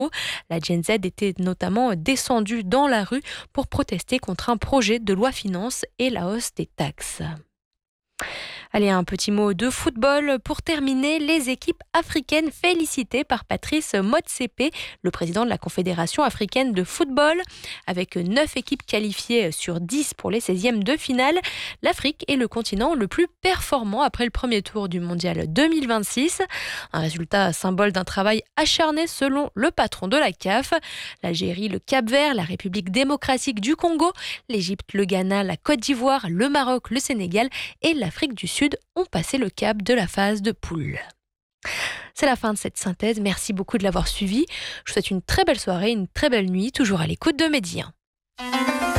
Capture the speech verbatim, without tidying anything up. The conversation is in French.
La Gen Z était notamment descendue dans la rue pour protester contre un projet de loi finance et la hausse des taxes. Allez, un petit mot de football pour terminer. Les équipes africaines félicitées par Patrice Motsepe, le président de la Confédération africaine de football. Avec neuf équipes qualifiées sur dix pour les seizièmes de finale, l'Afrique est le continent le plus performant après le premier tour du mondial deux mille vingt-six. Un résultat symbole d'un travail acharné selon le patron de la C A F. L'Algérie, le Cap-Vert, la République démocratique du Congo, l'Égypte, le Ghana, la Côte d'Ivoire, le Maroc, le Sénégal et l'Afrique du Sud ont passé le cap de la phase de poule. C'est la fin de cette synthèse. Merci beaucoup de l'avoir suivi. Je vous souhaite une très belle soirée, une très belle nuit, toujours à l'écoute de Médien.